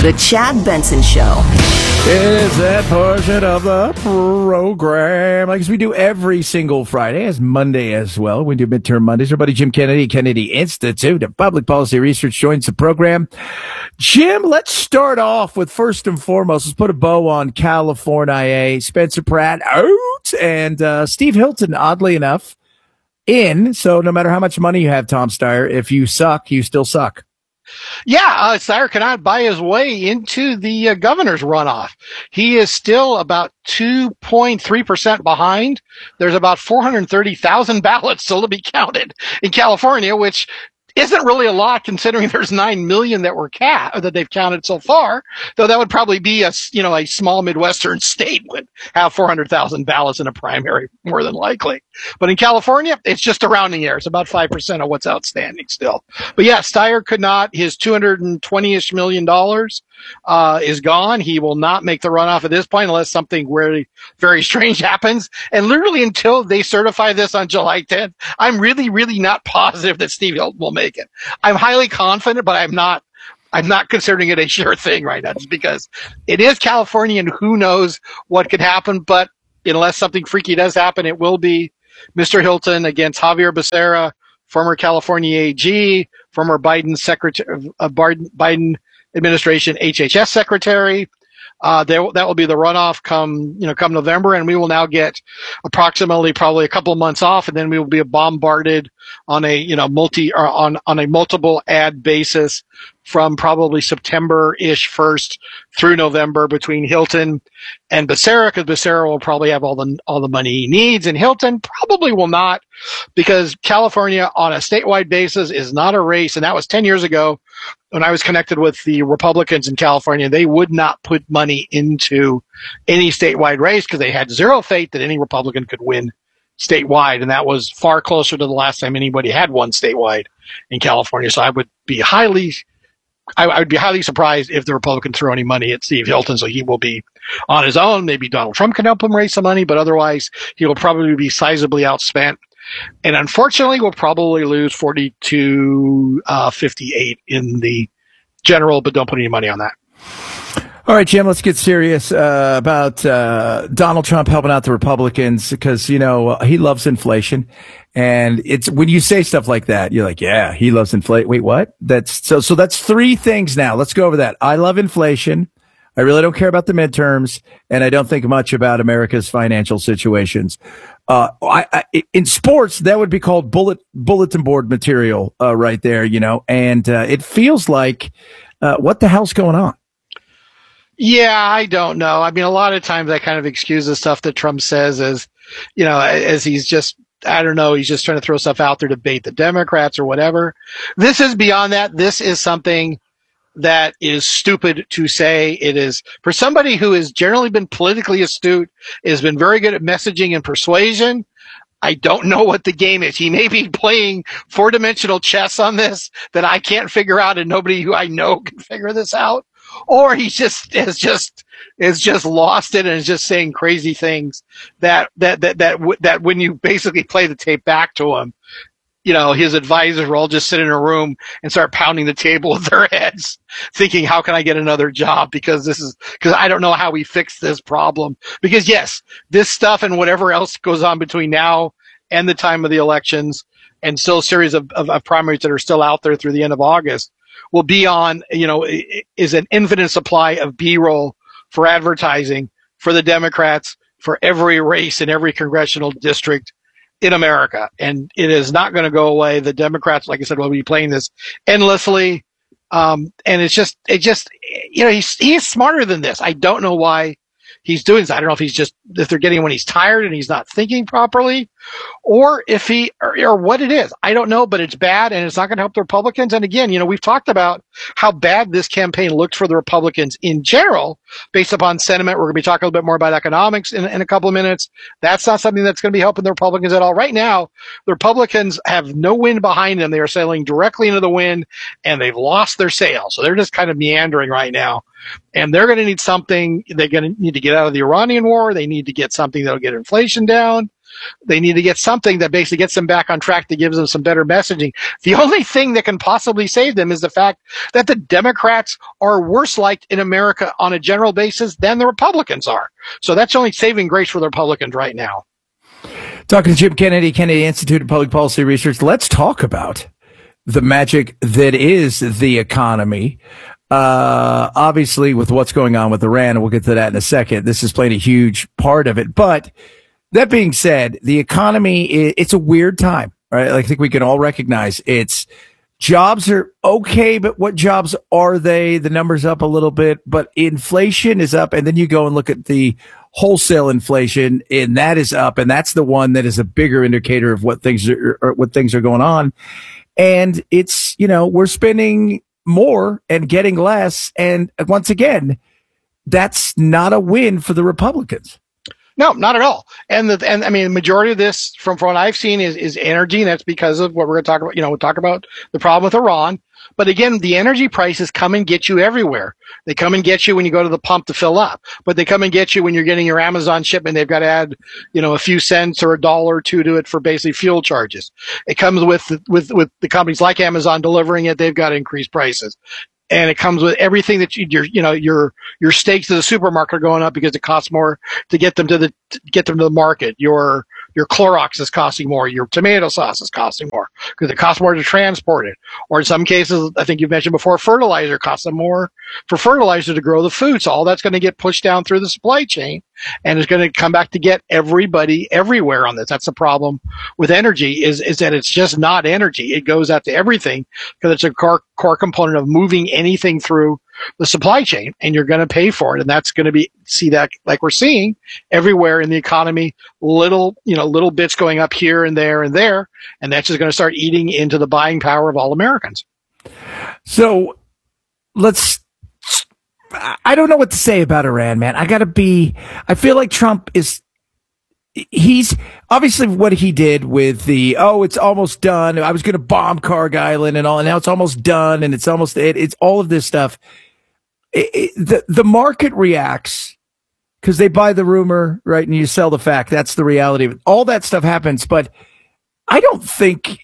The Chad Benson Show. It is that portion of the program, like we do every single Friday, as Monday as well. We do midterm Mondays. Our buddy Jim Kennedy, Kennedy Institute of Public Policy Research, joins the program. Jim, let's start off with, first and foremost, let's put a bow on California. Spencer Pratt out, and Steve Hilton, oddly enough, in. So no matter how much money you have, Tom Steyer, if you suck, you still suck. Yeah, Steyer cannot buy his way into the governor's runoff. He is still about 2.3% behind. There's about 430,000 ballots still to be counted in California, which isn't really a lot considering there's 9 million that they've counted so far. Though that would probably be a small Midwestern state would have 400,000 ballots in a primary, more than likely. But in California, it's just a rounding error. It's about 5% of what's outstanding still. But yeah, Steyer could not. His $220-ish million is gone. He will not make the runoff at this point unless something really very strange happens. And literally until they certify this on July 10th, I'm really, really not positive that Steve Hilton will make it. I'm highly confident, but I'm not considering it a sure thing right now, just because it is California and who knows what could happen. But unless something freaky does happen, it will be Mr. Hilton against Javier Becerra, former California AG, former Biden secretary of Biden administration HHS secretary. That will be the runoff come November, and we will now get approximately probably a couple of months off, and then we will be bombarded on a multiple ad basis from probably September-ish first through November between Hilton and Becerra, because Becerra will probably have all the money he needs, and Hilton probably will not, because California on a statewide basis is not a race, and that was 10 years ago when I was connected with the Republicans in California. They would not put money into any statewide race because they had zero faith that any Republican could win statewide, and that was far closer to the last time anybody had won statewide in California. So I would be highly surprised if the Republicans throw any money at Steve Hilton. So he will be on his own. Maybe Donald Trump can help him raise some money, but otherwise he will probably be sizably outspent. And unfortunately, we'll probably lose 42-58 in the general, but don't put any money on that. All right, Jim, let's get serious about Donald Trump helping out the Republicans, because, he loves inflation. And it's when you say stuff like that, you're like, yeah, he loves inflation. Wait, what? So that's three things now. Let's go over that. I love inflation. I really don't care about the midterms, and I don't think much about America's financial situations. In sports, that would be called bulletin board material, right there, and it feels like, what the hell's going on? Yeah, I don't know. I mean, a lot of times I kind of excuse the stuff that Trump says as he's just, I don't know, he's just trying to throw stuff out there to bait the Democrats or whatever. This is beyond that. This is something that is stupid to say. It is, for somebody who has generally been politically astute, has been very good at messaging and persuasion. I don't know what the game is. He may be playing four-dimensional chess on this that I can't figure out, and nobody who I know can figure this out. Or he just has lost it and is just saying crazy things that when you basically play the tape back to him, his advisors will all just sit in a room and start pounding the table with their heads, thinking, how can I get another job? Because I don't know how we fix this problem. Because yes, this stuff and whatever else goes on between now and the time of the elections, and still a series of primaries that are still out there through the end of August, will be on, is an infinite supply of B-roll for advertising for the Democrats for every race in every congressional district in America. And it is not going to go away. The Democrats, like I said, will be playing this endlessly. And he's smarter than this. I don't know why he's doing this. I don't know if they're getting him when he's tired and he's not thinking properly, or or what it is. I don't know, but it's bad, and it's not going to help the Republicans. And again, we've talked about how bad this campaign looked for the Republicans in general, based upon sentiment. We're going to be talking a little bit more about economics in a couple of minutes. That's not something that's going to be helping the Republicans at all. Right now, the Republicans have no wind behind them. They are sailing directly into the wind, and they've lost their sail. So they're just kind of meandering right now. And they're going to need something. They're going to need to get out of the Iranian war. They need to get something that'll get inflation down. They need to get something that basically gets them back on track, that gives them some better messaging. The only thing that can possibly save them is the fact that the Democrats are worse liked in America on a general basis than the Republicans are. So that's only saving grace for the Republicans right now. Talking to Jim Kennedy, Kennedy Institute of Public Policy Research. Let's talk about the magic that is the economy. Obviously, with what's going on with Iran, and we'll get to that in a second, this is playing a huge part of it. But that being said, the economy, it's a weird time, right? I think we can all recognize it's jobs are okay, but what jobs are they? The number's up a little bit, but inflation is up. And then you go and look at the wholesale inflation, and that is up. And that's the one that is a bigger indicator of what things are going on. And it's, we're spending more and getting less. And once again, that's not a win for the Republicans. No, not at all. And I mean, the majority of this from what I've seen is energy. And that's because of what we're going to talk about. We'll talk about the problem with Iran. But again, the energy prices come and get you everywhere. They come and get you when you go to the pump to fill up, but they come and get you when you're getting your Amazon shipment. They've got to add, a few cents or $1 or $2 to it for basically fuel charges. It comes with the companies like Amazon delivering it. They've got to increase prices. And it comes with everything that your steaks to the supermarket are going up because it costs more to get them to the market. Your Clorox is costing more. Your tomato sauce is costing more because it costs more to transport it. Or in some cases, I think you've mentioned before, fertilizer costs them more for fertilizer to grow the food. So all that's going to get pushed down through the supply chain, and it's going to come back to get everybody everywhere on this. That's the problem with energy is that it's just not energy. It goes out to everything because it's a core component of moving anything through the supply chain, and you're going to pay for it. And that's going to see that like we're seeing everywhere in the economy, little bits going up here and there and there. And that's just going to start eating into the buying power of all Americans. So I don't know what to say about Iran, man. I feel like Trump he's obviously what he did with it's almost done. I was going to bomb Carg Island and all, and now it's almost done. And it's all of this stuff. The market reacts because they buy the rumor, right? And you sell the fact. That's the reality of it. All that stuff happens. But I don't think,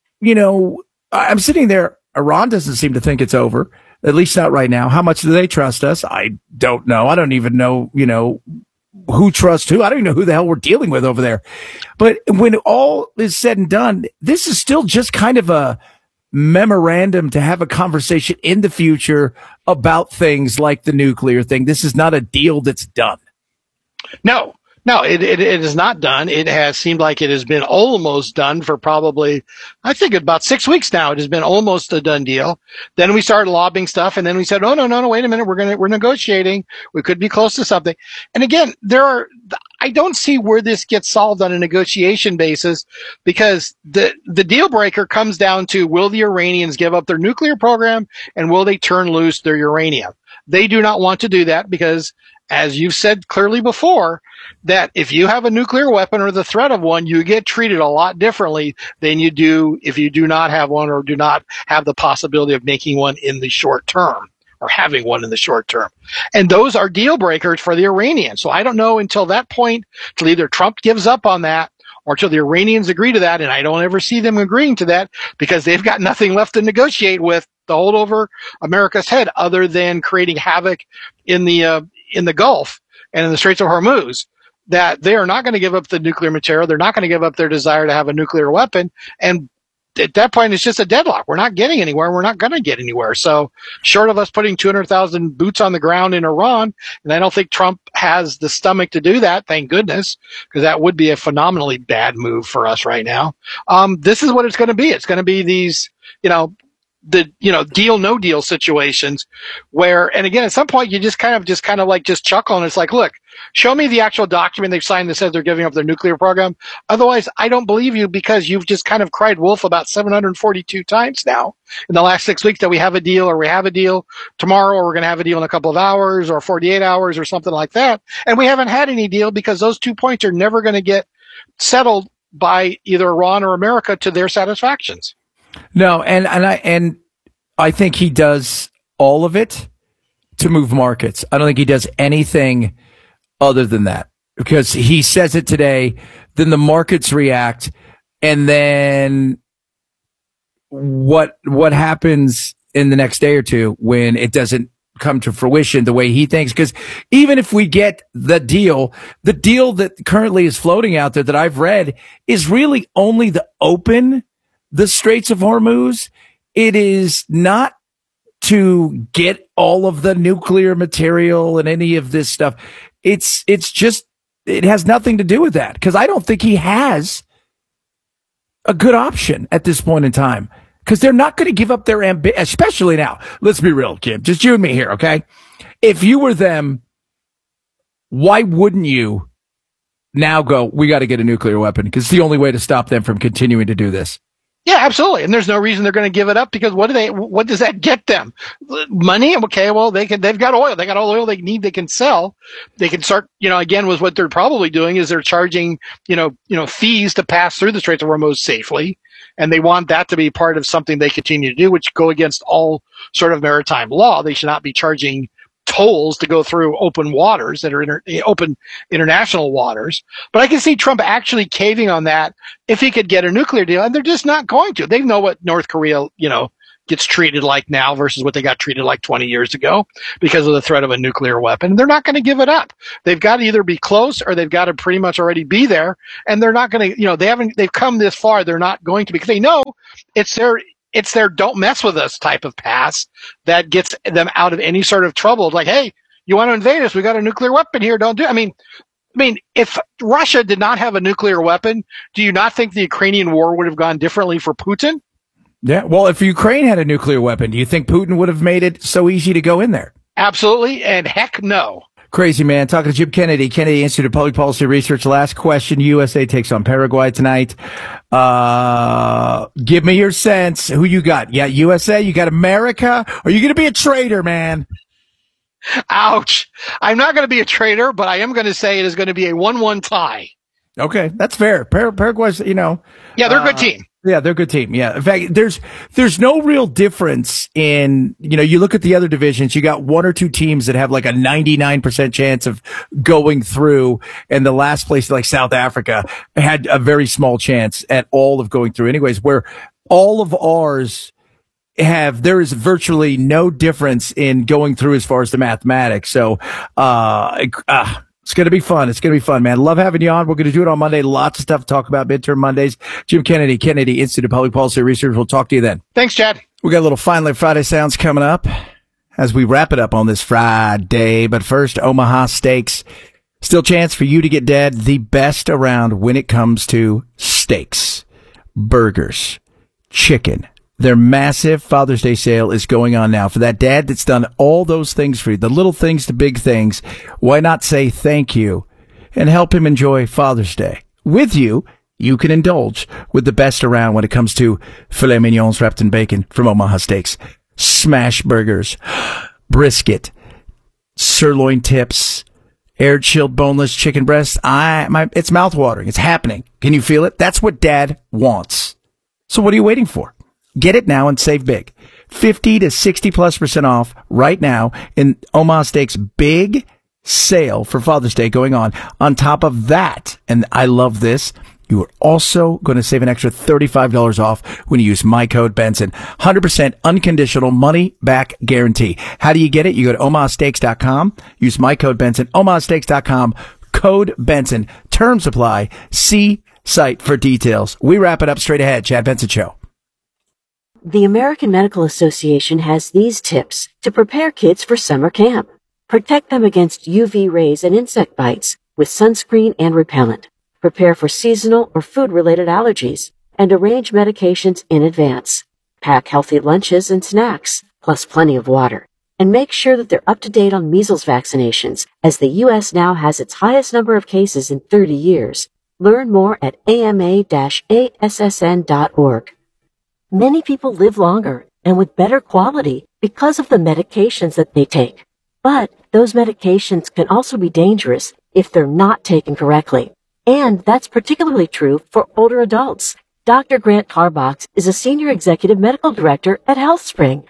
I'm sitting there. Iran doesn't seem to think it's over, at least not right now. How much do they trust us? I don't know. I don't even know, who trusts who. I don't even know who the hell we're dealing with over there. But when all is said and done, this is still just kind of a memorandum to have a conversation in the future about things like the nuclear thing. This is not a deal that's done. No, it is not done. It has seemed like it has been almost done for probably, I think about 6 weeks now. It has been almost a done deal. Then we started lobbying stuff, and then we said, oh, no, wait a minute. We're negotiating. We could be close to something. And again, I don't see where this gets solved on a negotiation basis, because the deal breaker comes down to, will the Iranians give up their nuclear program, and will they turn loose their uranium? They do not want to do that because, as you've said clearly before, that if you have a nuclear weapon or the threat of one, you get treated a lot differently than you do if you do not have one or do not have the possibility of making one in the short term or having one in the short term. And those are deal breakers for the Iranians. So I don't know until that point, till either Trump gives up on that or till the Iranians agree to that. And I don't ever see them agreeing to that because they've got nothing left to negotiate with to hold over America's head other than creating havoc in the Gulf and in the Straits of Hormuz, that they are not going to give up the nuclear material. They're not going to give up their desire to have a nuclear weapon. And at that point, it's just a deadlock. We're not getting anywhere. We're not going to get anywhere. So short of us putting 200,000 boots on the ground in Iran, and I don't think Trump has the stomach to do that, thank goodness, because that would be a phenomenally bad move for us right now. This is what it's going to be. It's going to be these, deal, no deal situations where, and again, at some point you just kind of chuckle, and it's like, look, show me the actual document they've signed that says they're giving up their nuclear program. Otherwise, I don't believe you, because you've just kind of cried wolf about 742 times now in the last 6 weeks that we have a deal, or we have a deal tomorrow, or we're going to have a deal in a couple of hours or 48 hours or something like that. And we haven't had any deal because those 2 points are never going to get settled by either Iran or America to their satisfactions. No, and I think he does all of it to move markets. I don't think he does anything other than that. because he says it today, then the markets react, and then what happens in the next day or two when it doesn't come to fruition the way he thinks? Because even if we get the deal that currently is floating out there that I've read is really only the Straits of Hormuz. It is not to get all of the nuclear material and any of this stuff. It's just, it has nothing to do with that, because I don't think he has a good option at this point in time, because they're not going to give up their ambition, especially now. Let's be real, Kim, just you and me here, okay? If you were them, why wouldn't you now go, we got to get a nuclear weapon, because it's the only way to stop them from continuing to do this? Yeah, absolutely. And there's no reason they're going to give it up, because what does that get them? Money? Okay, well, they've got oil. They got all the oil they need, they can sell. They can start, again, with what they're probably doing is they're charging, fees to pass through the Straits of Hormuz safely. And they want that to be part of something they continue to do, which go against all sort of maritime law. They should not be charging tolls to go through open waters that are open international waters. But I can see Trump actually caving on that if he could get a nuclear deal, and they're just not going to. They know what North Korea, gets treated like now versus what they got treated like 20 years ago because of the threat of a nuclear weapon. They're not going to give it up. They've got to either be close or they've got to pretty much already be there. And they're not going to, they've come this far. They're not going to, because they know it's their don't mess with us type of pass that gets them out of any sort of trouble. It's like, hey, you want to invade us? We got a nuclear weapon here. Don't do it. I mean, if Russia did not have a nuclear weapon, do you not think the Ukrainian war would have gone differently for Putin? Yeah. Well, if Ukraine had a nuclear weapon, do you think Putin would have made it so easy to go in there? Absolutely. And heck no. Crazy, man. Talking to Jim Kennedy, Kennedy Institute of Public Policy Research. Last question. USA takes on Paraguay tonight. Give me your sense. Who you got? You got USA? You got America? Are you going to be a traitor, man? Ouch. I'm not going to be a traitor, but I am going to say it is going to be a 1-1 tie. Okay. That's fair. Paraguay's, Yeah, they're a good team. Yeah, they're a good team. Yeah. In fact, there's no real difference in, you look at the other divisions, you got one or two teams that have like a 99% chance of going through, and the last place, like South Africa, had a very small chance at all of going through anyways, where all of ours there is virtually no difference in going through as far as the mathematics. So, it's going to be fun. It's going to be fun, man. Love having you on. We're going to do it on Monday. Lots of stuff to talk about midterm Mondays. Jim Kennedy, Kennedy Institute of Public Policy Research. We'll talk to you then. Thanks, Chad. We got a little Finally Friday sounds coming up as we wrap it up on this Friday. But first, Omaha Steaks. Still chance for you to get dead the best around when it comes to steaks, burgers, chicken. Their massive Father's Day sale is going on now. For that dad that's done all those things for you, the little things to big things, why not say thank you and help him enjoy Father's Day? With you, you can indulge with the best around when it comes to filet mignons wrapped in bacon from Omaha Steaks, smash burgers, brisket, sirloin tips, air-chilled boneless chicken breasts. It's mouth-watering. It's happening. Can you feel it? That's what Dad wants. So what are you waiting for? Get it now and save big. 50 to 60+% off right now in Omaha Steaks' big sale for Father's Day going on. On top of that, and I love this, you are also going to save an extra $35 off when you use my code Benson. 100% unconditional money back guarantee. How do you get it? You go to omahasteaks.com, use my code Benson, omahasteaks.com, code Benson. Terms apply. See site for details. We wrap it up straight ahead. Chad Benson Show. The American Medical Association has these tips to prepare kids for summer camp. Protect them against UV rays and insect bites with sunscreen and repellent. Prepare for seasonal or food-related allergies and arrange medications in advance. Pack healthy lunches and snacks, plus plenty of water. And make sure that they're up to date on measles vaccinations, as the U.S. now has its highest number of cases in 30 years. Learn more at ama-assn.org. Many people live longer and with better quality because of the medications that they take. But those medications can also be dangerous if they're not taken correctly. And that's particularly true for older adults. Dr. Grant Carbox is a senior executive medical director at HealthSpring.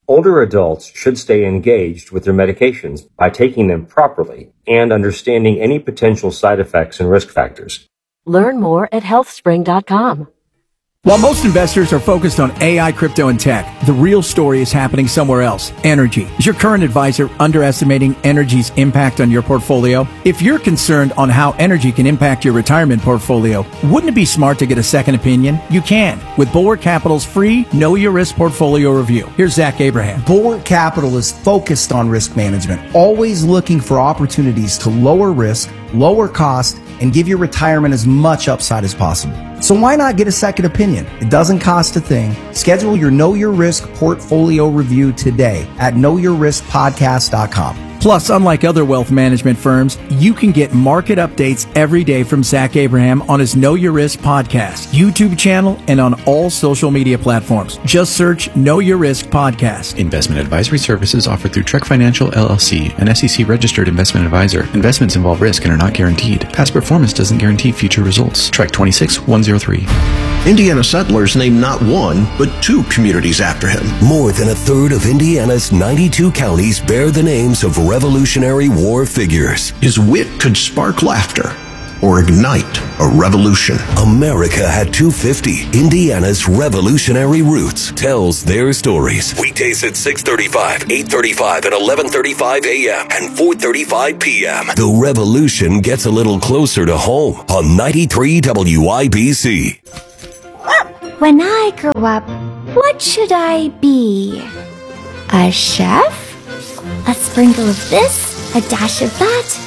Older adults should stay engaged with their medications by taking them properly and understanding any potential side effects and risk factors. Learn more at healthspring.com. While most investors are focused on AI, crypto, and tech, the real story is happening somewhere else. Energy. Is your current advisor underestimating energy's impact on your portfolio? If you're concerned on how energy can impact your retirement portfolio, wouldn't it be smart to get a second opinion? You can with Bulwark Capital's free Know Your Risk portfolio review. Here's Zach Abraham. Bulwark Capital is focused on risk management, always looking for opportunities to lower risk, lower cost, and give your retirement as much upside as possible. So why not get a second opinion? It doesn't cost a thing. Schedule your Know Your Risk portfolio review today at knowyourriskpodcast.com. Plus, unlike other wealth management firms, you can get market updates every day from Zach Abraham on his Know Your Risk podcast, YouTube channel, and on all social media platforms. Just search Know Your Risk Podcast. Investment advisory services offered through Trek Financial, LLC, an SEC-registered investment advisor. Investments involve risk and are not guaranteed. Past performance doesn't guarantee future results. Trek 26103. Indiana settlers named not one, but 2 communities after him. More than a third of Indiana's 92 counties bear the names of Revolutionary War figures. His wit could spark laughter or ignite a revolution. America at 250, Indiana's revolutionary roots, tells their stories. Weekdays at 6:35, 8:35, and 11:35 a.m. and 4:35 p.m. The revolution gets a little closer to home on 93 WIBC. When I grow up, what should I be? A chef? A sprinkle of this, a dash of that?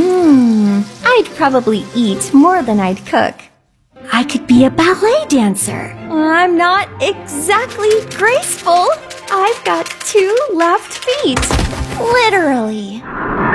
I'd probably eat more than I'd cook. I could be a ballet dancer. I'm not exactly graceful. I've got 2 left feet. Literally.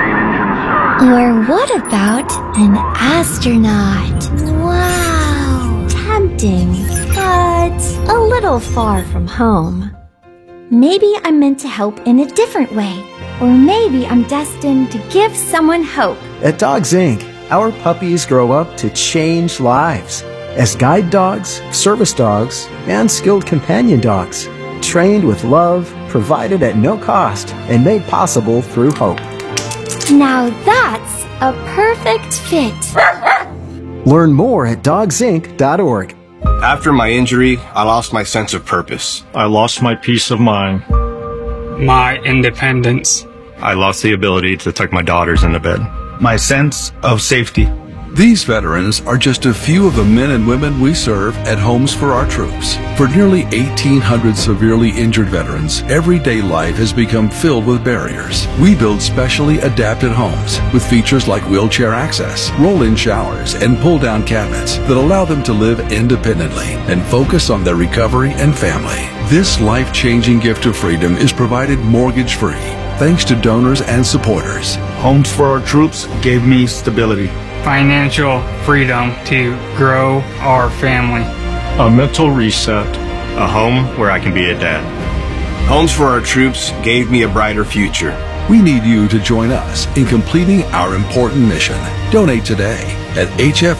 Or what about an astronaut? Wow. Tempting, but a little far from home. Maybe I'm meant to help in a different way. Or maybe I'm destined to give someone hope. At Dogs Inc., our puppies grow up to change lives as guide dogs, service dogs, and skilled companion dogs, trained with love, provided at no cost, and made possible through hope. Now that's a perfect fit. Learn more at dogsinc.org. After my injury, I lost my sense of purpose. I lost my peace of mind. My independence. I lost the ability to tuck my daughters into bed. My sense of safety. These veterans are just a few of the men and women we serve at Homes for Our Troops. For nearly 1,800 severely injured veterans, everyday life has become filled with barriers. We build specially adapted homes with features like wheelchair access, roll-in showers, and pull-down cabinets that allow them to live independently and focus on their recovery and family. This life-changing gift of freedom is provided mortgage-free, thanks to donors and supporters. Homes for Our Troops gave me stability. Financial freedom to grow our family. A mental reset. A home where I can be a dad. Homes for Our Troops gave me a brighter future. We need you to join us in completing our important mission. Donate today at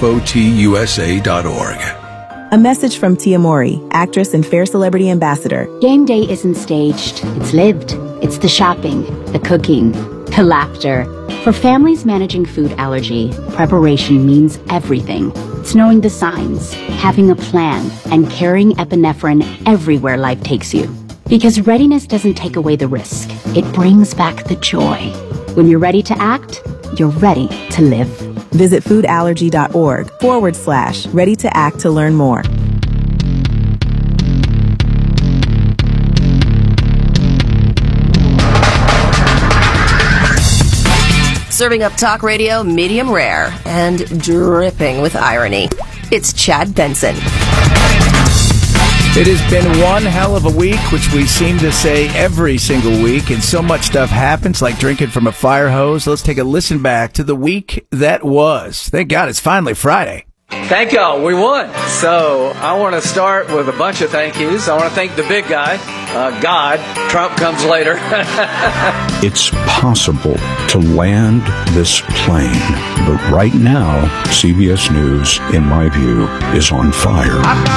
hfotusa.org. A message from Tia Mowry, actress and Fair Celebrity Ambassador. Game day isn't staged, it's lived. It's the shopping, the cooking, the laughter. For families managing food allergy, preparation means everything. It's knowing the signs, having a plan, and carrying epinephrine everywhere life takes you. Because readiness doesn't take away the risk. It brings back the joy. When you're ready to act, you're ready to live. Visit foodallergy.org/ready to act to learn more. Serving up talk radio medium rare and dripping with irony. It's Chad Benson. It has been one hell of a week, which we seem to say every single week, and so much stuff happens, like drinking from a fire hose. Let's take a listen back to the week that was. Thank God it's finally Friday. Thank y'all. We won. So I want to start with a bunch of thank yous. I want to thank the big guy, God. Trump comes later. It's possible to land this plane, but right now, CBS News, in my view, is on fire.